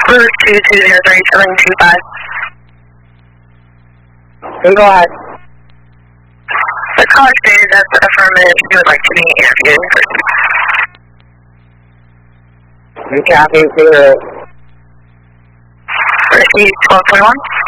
Rose 2203-725. Go ahead. The caller stated that the affirmative you would like to be interviewed in person. You copy, see the Receipt 1221.